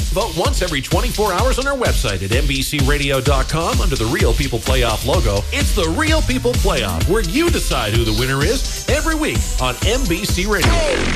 Vote once every 24 hours on our website at NBCRadio.com under the Real People Playoff logo. It's the Real People Playoff, where you decide who the winner is every week on NBC Radio.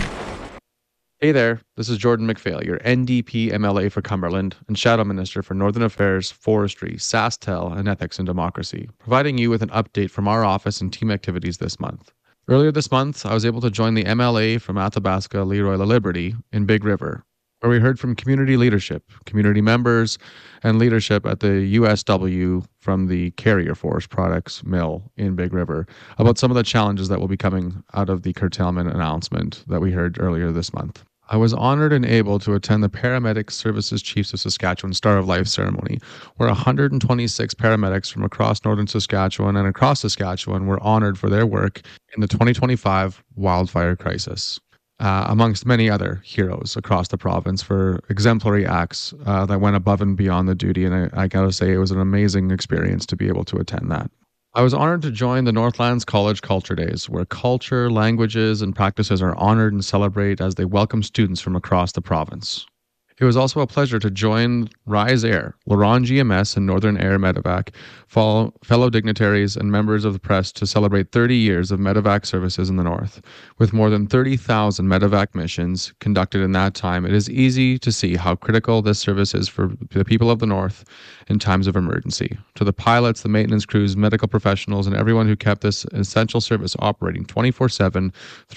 Hey there, this is Jordan McPhail, your NDP MLA for Cumberland and Shadow Minister for Northern Affairs, Forestry, SaskTel, and Ethics and Democracy, providing you with an update from our office and team activities this month. Earlier this month, I was able to join the MLA from Athabasca, Leroy LaLiberty, in Big River, where we heard from community leadership, community members, and leadership at the USW from the Carrier Forest Products Mill in Big River about some of the challenges that will be coming out of the curtailment announcement that we heard earlier this month. I was honored and able to attend the Paramedic Services Chiefs of Saskatchewan Star of Life ceremony, where 126 paramedics from across northern Saskatchewan and across Saskatchewan were honored for their work in the 2025 wildfire crisis, amongst many other heroes across the province for exemplary acts that went above and beyond the duty. And I gotta say, it was an amazing experience to be able to attend that. I was honored to join the Northlands College Culture Days, where culture, languages, and practices are honored and celebrated as they welcome students from across the province. It was also a pleasure to join Rise Air, Laurent GMS, and Northern Air Medevac, fellow dignitaries and members of the press to celebrate 30 years of medevac services in the North. With more than 30,000 medevac missions conducted in that time, it is easy to see how critical this service is for the people of the North in times of emergency. To the pilots, the maintenance crews, medical professionals, and everyone who kept this essential service operating 24/7,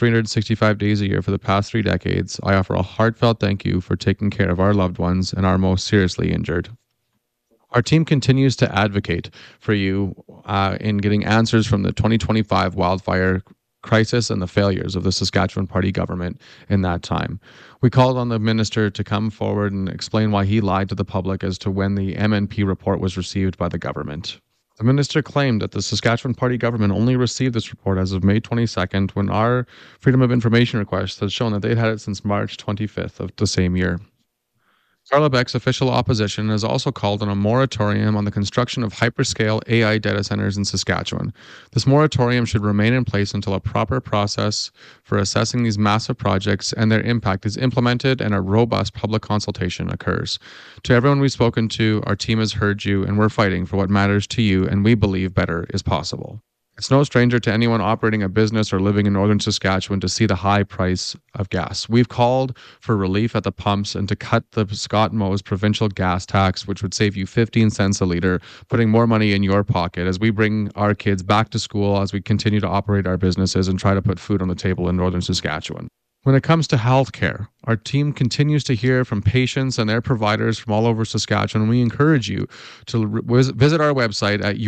365 days a year for the past 3 decades, I offer a heartfelt thank you for taking care of our loved ones and our most seriously injured. Our team continues to advocate for you in getting answers from the 2025 wildfire crisis and the failures of the Saskatchewan Party government in that time. We called on the minister to come forward and explain why he lied to the public as to when the MNP report was received by the government. The minister claimed that the Saskatchewan Party government only received this report as of May 22nd, when our Freedom of Information request has shown that they'd had it since March 25th of the same year. Carla Beck's official opposition has also called on a moratorium on the construction of hyperscale AI data centers in Saskatchewan. This moratorium should remain in place until a proper process for assessing these massive projects and their impact is implemented and a robust public consultation occurs. To everyone we've spoken to, our team has heard you and we're fighting for what matters to you, and we believe better is possible. It's no stranger to anyone operating a business or living in northern Saskatchewan to see the high price of gas. We've called for relief at the pumps and to cut the Scott Moe's provincial gas tax, which would save you 15 cents a litre, putting more money in your pocket as we bring our kids back to school, as we continue to operate our businesses and try to put food on the table in northern Saskatchewan. When it comes to healthcare, our team continues to hear from patients and their providers from all over Saskatchewan. We encourage you to visit our website at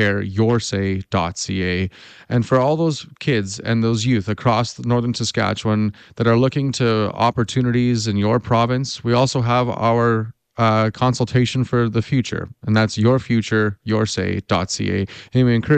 yourcareyoursay.ca. And for all those kids and those youth across northern Saskatchewan that are looking to opportunities in your province, we also have our consultation for the future, and that's yourfutureyoursay.ca. And we encourage